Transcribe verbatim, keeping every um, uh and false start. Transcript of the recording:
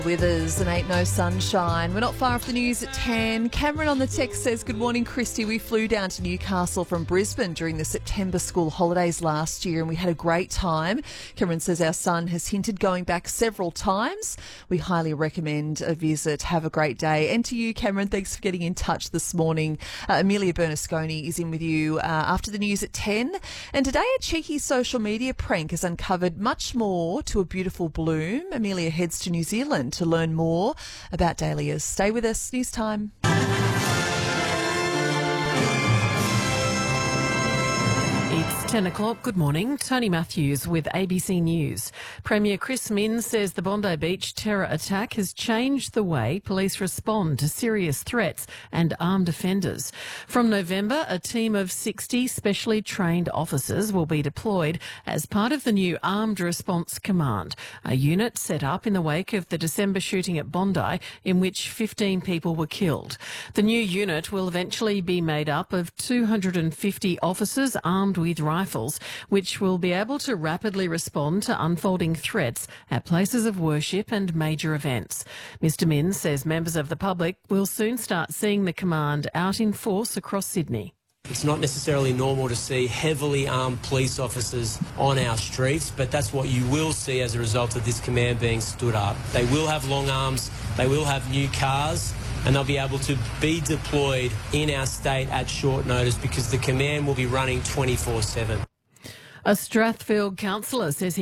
Withers and Ain't No Sunshine. We're not far off the news at ten. Cameron on the text says, good morning, Christy. We flew down to Newcastle from Brisbane during the September school holidays last year and we had a great time. Cameron says our son has hinted going back several times. We highly recommend a visit. Have a great day. And to you, Cameron, thanks for getting in touch this morning. Uh, Amelia Bernasconi is in with you uh, after the news at ten. And today a cheeky social media prank has uncovered much more to a beautiful bloom. Amelia heads to New Zealand to learn more about dahlias. Stay with us. News time. It's ten o'clock. Good morning. Tony Matthews with A B C News. Premier Chris Minns says the Bondi Beach terror attack has changed the way police respond to serious threats and armed offenders. From November, a team of sixty specially trained officers will be deployed as part of the new Armed Response Command, a unit set up in the wake of the December shooting at Bondi in which fifteen people were killed. The new unit will eventually be made up of two hundred fifty officers armed with rifles, which will be able to rapidly respond to unfolding threats at places of worship and major events. Mister Minns says members of the public will soon start seeing the command out in force across Sydney. It's not necessarily normal to see heavily armed police officers on our streets, but that's what you will see as a result of this command being stood up. They will have long arms, they will have new cars, and they'll be able to be deployed in our state at short notice because the command will be running twenty-four seven. A Strathfield councillor says he